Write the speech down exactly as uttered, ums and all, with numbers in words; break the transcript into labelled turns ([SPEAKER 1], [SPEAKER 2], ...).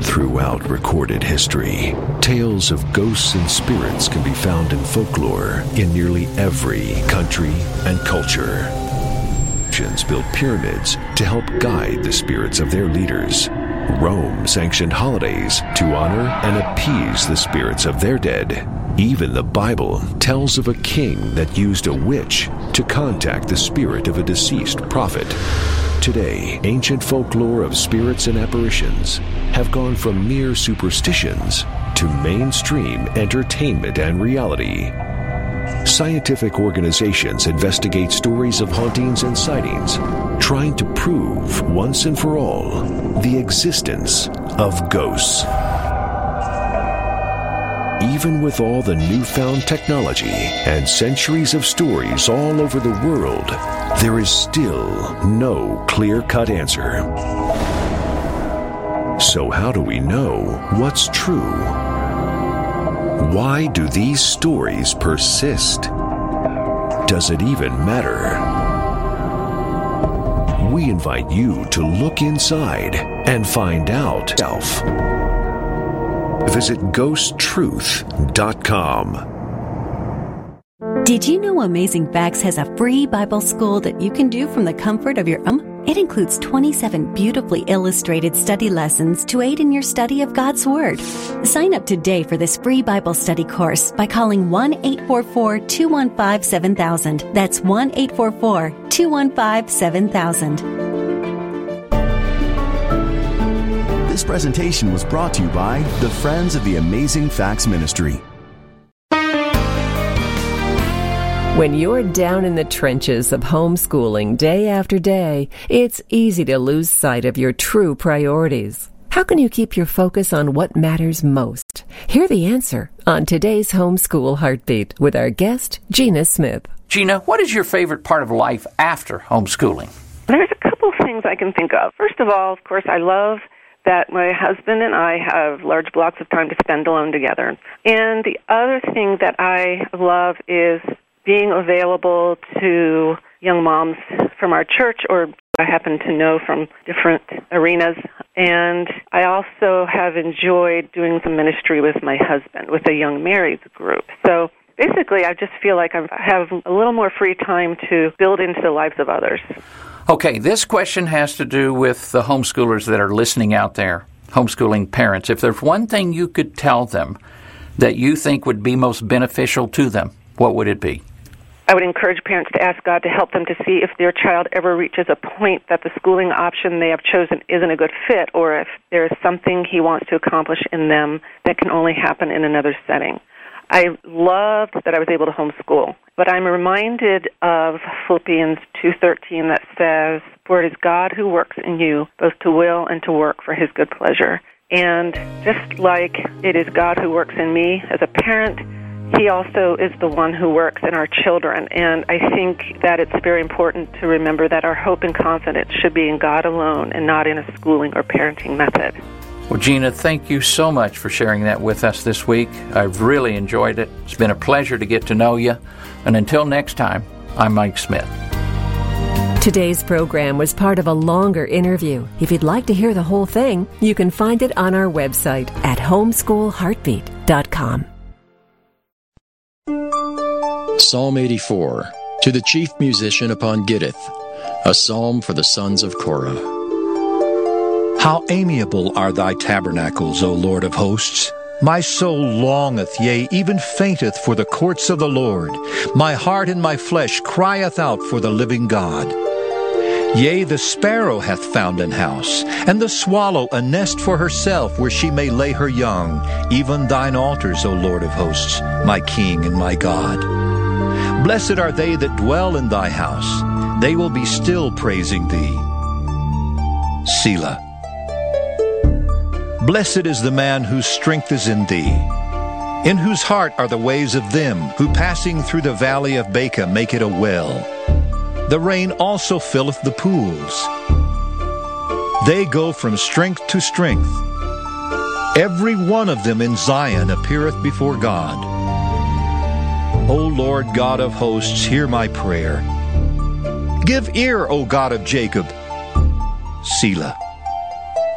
[SPEAKER 1] Throughout recorded history, tales of ghosts and spirits can be found in folklore in nearly every country and culture. Egyptians built pyramids to help guide the spirits of their leaders. Rome sanctioned holidays to honor and appease the spirits of their dead. Even the Bible tells of a king that used a witch to contact the spirit of a deceased prophet. Today, ancient folklore of spirits and apparitions have gone from mere superstitions to mainstream entertainment and reality. Scientific organizations investigate stories of hauntings and sightings, trying to prove once and for all the existence of ghosts. Even with all the newfound technology and centuries of stories all over the world, there is still no clear-cut answer. So how do we know what's true? Why do these stories persist? Does it even matter? We invite you to look inside and find out yourself. Visit ghost truth dot com.
[SPEAKER 2] Did you know Amazing Facts has a free Bible school that you can do from the comfort of your home? It includes twenty-seven beautifully illustrated study lessons to aid in your study of God's Word. Sign up today for this free Bible study course by calling one eight four four, two one five, seven thousand. That's one eight four four, two one five, seven thousand.
[SPEAKER 3] This presentation was brought to you by the Friends of the Amazing Facts Ministry.
[SPEAKER 4] When you're down in the trenches of homeschooling day after day, it's easy to lose sight of your true priorities. How can you keep your focus on what matters most? Hear the answer on today's Homeschool Heartbeat with our guest, Gina Smith.
[SPEAKER 5] Gina, what is your favorite part of life after homeschooling?
[SPEAKER 6] There's a couple of things I can think of. First of all, of course, I love that my husband and I have large blocks of time to spend alone together. And the other thing that I love is being available to young moms from our church or I happen to know from different arenas. And I also have enjoyed doing some ministry with my husband, with a young married group. So basically, I just feel like I have a little more free time to build into the lives of others.
[SPEAKER 5] Okay, this question has to do with the homeschoolers that are listening out there, homeschooling parents. If there's one thing you could tell them that you think would be most beneficial to them, what would it be?
[SPEAKER 6] I would encourage parents to ask God to help them to see if their child ever reaches a point that the schooling option they have chosen isn't a good fit, or if there is something He wants to accomplish in them that can only happen in another setting. I loved that I was able to homeschool, but I'm reminded of Philippians two thirteen that says, "For it is God who works in you, both to will and to work for His good pleasure." And just like it is God who works in me as a parent, He also is the one who works in our children. And I think that it's very important to remember that our hope and confidence should be in God alone and not in a schooling or parenting method.
[SPEAKER 5] Well, Gina, thank you so much for sharing that with us this week. I've really enjoyed it. It's been a pleasure to get to know you. And until next time, I'm Mike Smith.
[SPEAKER 4] Today's program was part of a longer interview. If you'd like to hear the whole thing, you can find it on our website at homeschool heartbeat dot com.
[SPEAKER 7] Psalm eighty-four, to the chief musician upon Gittith, a psalm for the sons of Korah.
[SPEAKER 8] How amiable are thy tabernacles, O Lord of hosts! My soul longeth, yea, even fainteth for the courts of the Lord. My heart and my flesh crieth out for the living God. Yea, the sparrow hath found an house, and the swallow a nest for herself, where she may lay her young, even thine altars, O Lord of hosts, my King and my God. Blessed are they that dwell in thy house. They will be still praising thee. Selah. Blessed is the man whose strength is in thee, in whose heart are the ways of them who passing through the valley of Baca make it a well. The rain also filleth the pools. They go from strength to strength. Every one of them in Zion appeareth before God. O Lord God of hosts, hear my prayer. Give ear, O God of Jacob. Selah.